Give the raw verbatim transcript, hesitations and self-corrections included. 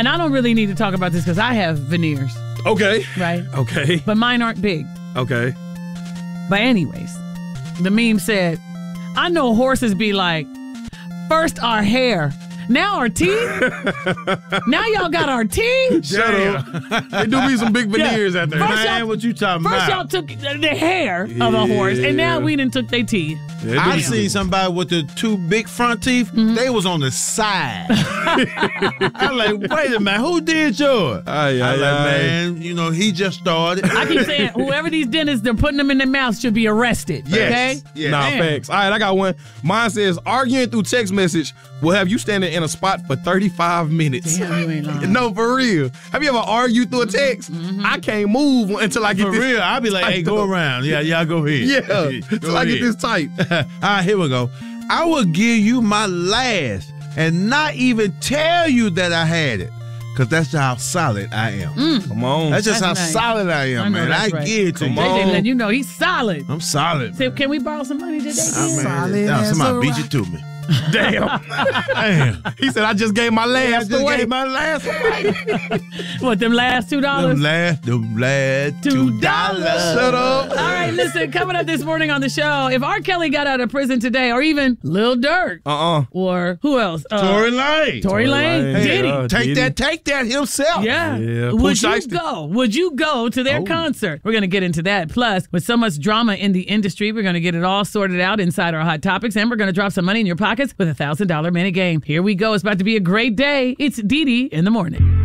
and I don't really need to talk about this because I have veneers. Okay. Right? Okay. But mine aren't big. Okay. But anyways, the meme said, I know horses be like, first our hair, now our teeth. Now y'all got our teeth. Shut up. They do be some big veneers out there. First Man, y'all- what you talking First about? y'all took the hair of a horse, and now we done took their teeth. Yeah, I they do seen somebody with the two big front teeth. Mm-hmm. They was on the side. I'm like, wait a minute, who did yours? Aye, I aye, like, aye. man, you know, he just started. I keep saying, whoever these dentists, they're putting them in their mouth should be arrested. Yes. Okay? Yeah. Nah, Man. facts. All right, I got one. Mine says, arguing through text message will have you standing in a spot for thirty-five minutes. Damn, you ain't lying. No, for real. Have you ever argued through a text? I can't move until I get For this. real, I'll be like, hey, go around. Yeah, y'all go ahead. Yeah, Go until I get ahead. this tight. All right, here we go. I will give you my last and not even tell you that I had it. Because that's how solid I am. Come on. That's just That's how nice. solid I I am, know man. that's I right. give it to Come you. They on. didn't let you know he's solid. I'm solid. So can we borrow some money today? Ah, Ken? man. Solid Now, as somebody a beat you to me. Damn. Damn. He said, I just gave my I last just away. gave my last one. What, them last two dollars? Them last, them last Two two dollars. dollars. Shut up. All right, listen, coming up this morning on the show, if R. Kelly got out of prison today, or even Lil Durk, Uh-uh. or who else? Uh, Tory Lane. Tory Lane, Lane. Diddy. Uh, Take Diddy. that, take that himself. Yeah. Yeah, Would Pooh you Shiesty. go? Would you go to their Oh. concert? We're going to get into that. Plus, with so much drama in the industry, we're going to get it all sorted out inside our Hot Topics, and we're going to drop some money in your pockets with a one thousand dollars minute game. Here we go. It's about to be a great day. It's Dee Dee in the morning.